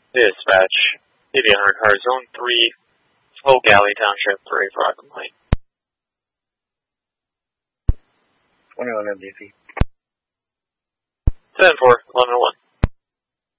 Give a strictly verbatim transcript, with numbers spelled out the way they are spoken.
Dispatch, eighty hundred car, Zone three, Slow Galley Township, Brave Rock Complaint. twenty-one M D C. ten four, eleven oh one.